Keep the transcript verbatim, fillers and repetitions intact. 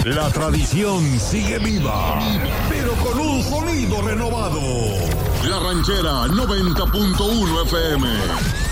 La tradición sigue viva, pero con un sonido renovado. La Ranchera noventa punto uno F M.